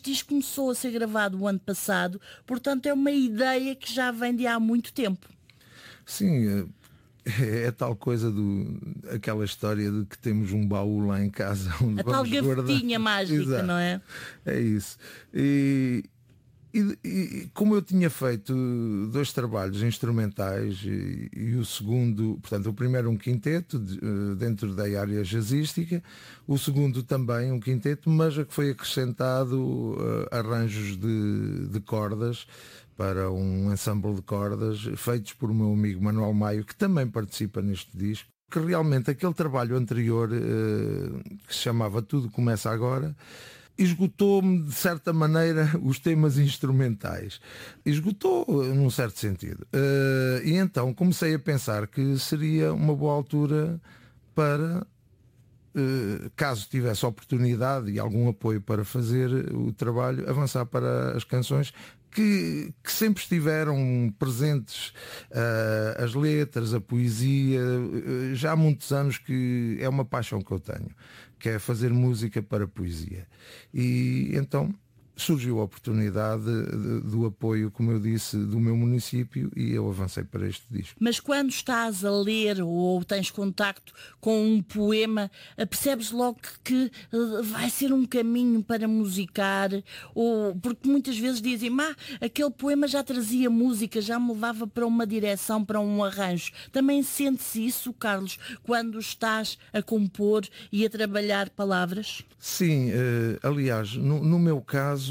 este disco começou a ser gravado o ano passado, portanto é uma ideia que já vem de há muito tempo. Sim, é tal coisa aquela história de que temos um baú lá em casa onde A tal vamos guardar. gavetinha mágica, Exato. não é? É isso. E como eu tinha feito 2 trabalhos instrumentais e o segundo, portanto, o primeiro um quinteto dentro da área jazzística, o segundo também um quinteto, mas a que foi acrescentado arranjos de cordas para um ensemble de cordas feitos por o meu amigo Manuel Maio, que também participa neste disco, que realmente aquele trabalho anterior, que se chamava Tudo Começa Agora, esgotou-me de certa maneira os temas instrumentais. Esgotou num certo sentido. E então comecei a pensar que seria uma boa altura para, caso tivesse oportunidade e algum apoio para fazer o trabalho, avançar para as canções que sempre estiveram presentes, as letras, a poesia, já há muitos anos que é uma paixão que eu tenho, que é fazer música para poesia. E então surgiu a oportunidade do apoio, como eu disse, do meu município e eu avancei para este disco. Mas quando estás a ler ou tens contacto com um poema, percebes logo que vai ser um caminho para musicar, ou porque muitas vezes dizem, aquele poema já trazia música, já me levava para uma direção, para um arranjo. Também sentes isso, Carlos, quando estás a compor e a trabalhar palavras? Sim, aliás, no meu caso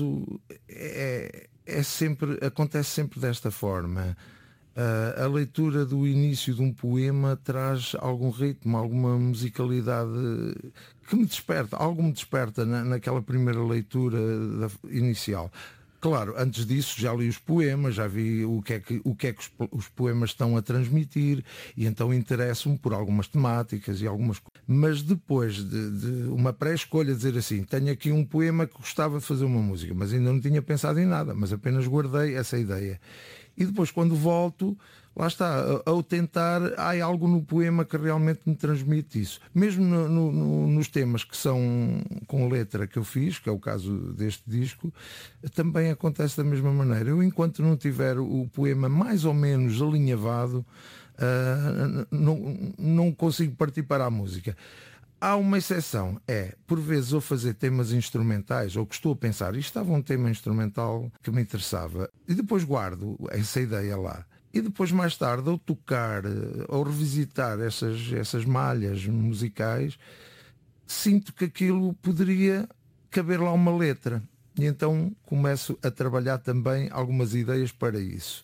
acontece sempre desta forma. A leitura do início de um poema traz algum ritmo, alguma musicalidade que me desperta, algo me desperta naquela primeira leitura inicial. Claro, antes disso já li os poemas, já vi o que é que os poemas estão a transmitir e então interesso-me por algumas temáticas e algumas coisas. Mas depois de uma pré-escolha, dizer assim, tenho aqui um poema que gostava de fazer uma música, mas ainda não tinha pensado em nada, mas apenas guardei essa ideia. E depois quando volto, lá está, ao tentar, há algo no poema que realmente me transmite isso. Mesmo nos temas que são com letra que eu fiz, que é o caso deste disco, também acontece da mesma maneira. Eu, enquanto não tiver o poema mais ou menos alinhavado, não consigo partir para a música. Há uma exceção, por vezes eu fazer temas instrumentais, ou que estou a pensar, isto estava um tema instrumental que me interessava, e depois guardo essa ideia lá. E depois, mais tarde, ao tocar, ao revisitar essas malhas musicais, sinto que aquilo poderia caber lá uma letra. E então começo a trabalhar também algumas ideias para isso.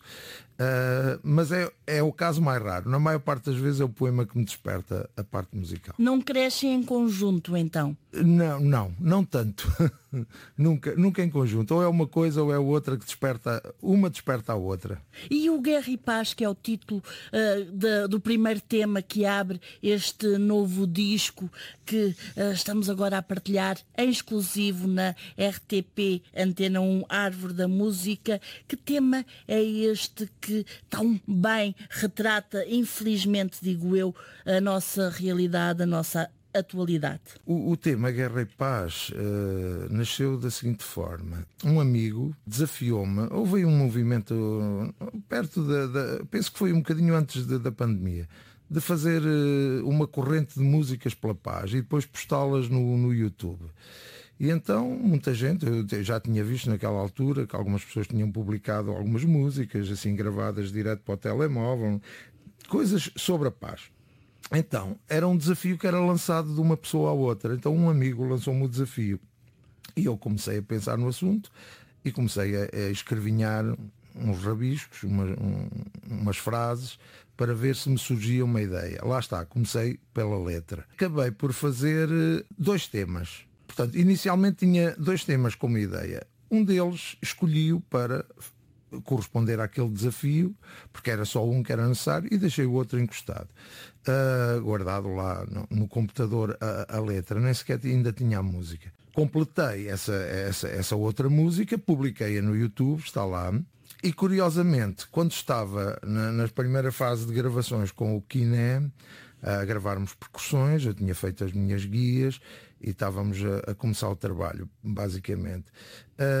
Mas é o caso mais raro. Na maior parte das vezes é o poema que me desperta a parte musical. Não crescem em conjunto, então? Não tanto. Nunca em conjunto. Ou é uma coisa ou é outra que uma desperta a outra. E o Guerra e Paz, que é o título do primeiro tema que abre este novo disco que estamos agora a partilhar em exclusivo na RTP Antena 1 Árvore da Música. Que tema é este que tão bem retrata, infelizmente digo eu, a nossa realidade, a nossa atualidade? O tema Guerra e Paz nasceu da seguinte forma. Um amigo desafiou-me, houve um movimento perto penso que foi um bocadinho antes da pandemia, de fazer uma corrente de músicas pela paz e depois postá-las no YouTube. E então muita gente, eu já tinha visto naquela altura que algumas pessoas tinham publicado algumas músicas assim gravadas direto para o telemóvel, coisas sobre a paz. Então, era um desafio que era lançado de uma pessoa à outra. Então um amigo lançou-me o desafio. E eu comecei a pensar no assunto e comecei a escrevinhar uns rabiscos, umas frases, para ver se me surgia uma ideia. Lá está, comecei pela letra. Acabei por fazer 2 temas. Portanto, inicialmente tinha 2 temas como ideia. Um deles escolhi-o para corresponder àquele desafio, porque era só um que era necessário, e deixei o outro encostado, guardado lá no computador a letra, nem sequer ainda tinha a música. Completei essa outra música, publiquei-a no YouTube, está lá, e curiosamente, quando estava na primeira fase de gravações com o Kiné, a gravarmos percussões, eu tinha feito as minhas guias e estávamos a começar o trabalho, basicamente.